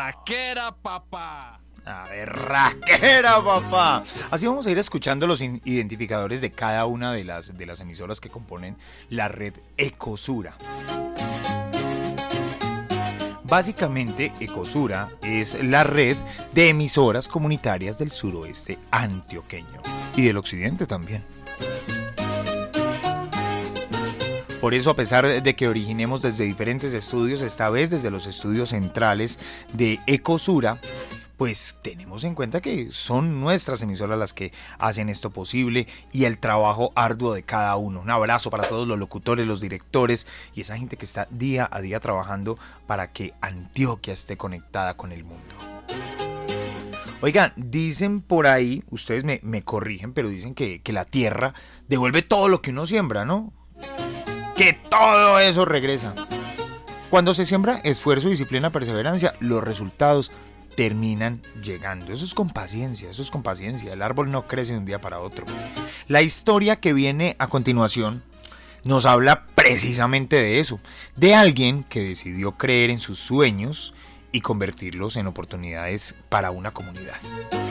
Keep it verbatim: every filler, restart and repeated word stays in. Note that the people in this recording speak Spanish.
berraquera, papá. A ver, raquera, papá. Así vamos a ir escuchando los identificadores de cada una de las, de las emisoras que componen la red Ecosura. Básicamente, Ecosura es la red de emisoras comunitarias del suroeste antioqueño y del occidente también. Por eso, a pesar de que originemos desde diferentes estudios, esta vez desde los estudios centrales de Ecosura, pues tenemos en cuenta que son nuestras emisoras las que hacen esto posible y el trabajo arduo de cada uno. Un abrazo para todos los locutores, los directores y esa gente que está día a día trabajando para que Antioquia esté conectada con el mundo. Oigan, dicen por ahí, ustedes me, me corrigen, pero dicen que, que la tierra devuelve todo lo que uno siembra, ¿no? Que todo eso regresa. Cuando se siembra esfuerzo, disciplina, perseverancia, los resultados terminan llegando. Eso es con paciencia, eso es con paciencia. El árbol no crece de un día para otro. La historia que viene a continuación nos habla precisamente de eso, de alguien que decidió creer en sus sueños y convertirlos en oportunidades para una comunidad.